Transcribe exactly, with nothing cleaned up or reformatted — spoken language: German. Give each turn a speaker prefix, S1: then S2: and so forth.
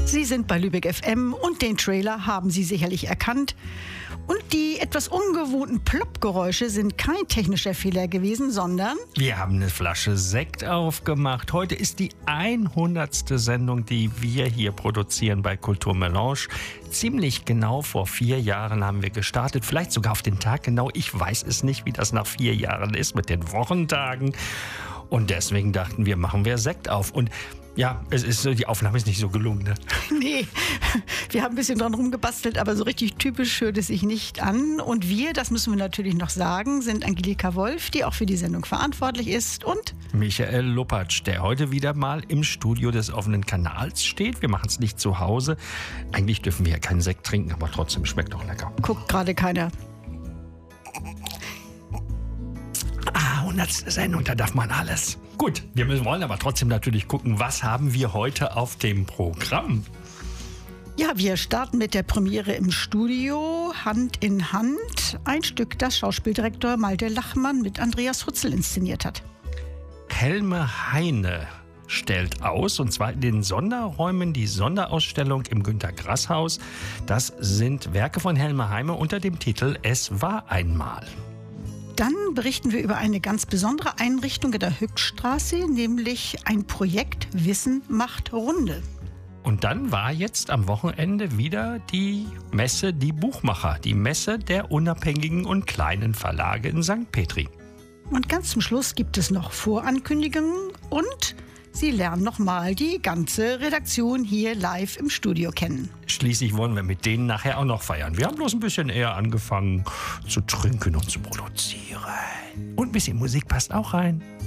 S1: Sie sind bei Lübeck F M und den Trailer haben Sie sicherlich erkannt. Und die etwas ungewohnten Plopp-Geräusche sind kein technischer Fehler gewesen, sondern...
S2: Wir haben eine Flasche Sekt aufgemacht. Heute ist die hundertste Sendung, die wir hier produzieren bei Kultur Melange. Ziemlich genau vor vier Jahren haben wir gestartet, vielleicht sogar auf den Tag genau. Ich weiß es nicht, wie das nach vier Jahren ist mit den Wochentagen. Und deswegen dachten wir, machen wir Sekt auf. Und ja, es ist, die Aufnahme ist nicht so gelungen. Ne?
S1: Nee, wir haben ein bisschen dran rumgebastelt, aber so richtig typisch hört es sich nicht an. Und wir, das müssen wir natürlich noch sagen, sind Angelika Wolf, die auch für die Sendung verantwortlich ist, und
S2: Michael Lupatsch, der heute wieder mal im Studio des offenen Kanals steht. Wir machen es nicht zu Hause. Eigentlich dürfen wir ja keinen Sekt trinken, aber trotzdem schmeckt doch lecker.
S1: Guckt gerade keiner.
S2: Ah, hundertste Sendung, da darf man alles. Gut, wir müssen, wollen aber trotzdem natürlich gucken, was haben wir heute auf dem Programm?
S1: Ja, wir starten mit der Premiere im Studio, Hand in Hand. Ein Stück, das Schauspieldirektor Malte Lachmann mit Andreas Hutzel inszeniert hat.
S2: Helme Heine stellt aus, und zwar in den Sonderräumen die Sonderausstellung im Günter-Grass-Haus. Das sind Werke von Helme Heine unter dem Titel Es war einmal.
S1: Dann berichten wir über eine ganz besondere Einrichtung in der Hückstraße, nämlich ein Projekt Wissen macht Runde.
S2: Und dann war jetzt am Wochenende wieder die Messe Die Buchmacher, die Messe der unabhängigen und kleinen Verlage in Sankt Petri.
S1: Und ganz zum Schluss gibt es noch Vorankündigungen und Sie lernen nochmal die ganze Redaktion hier live im Studio kennen.
S2: Schließlich wollen wir mit denen nachher auch noch feiern. Wir haben bloß ein bisschen eher angefangen zu trinken und zu produzieren. Und ein bisschen Musik passt auch rein.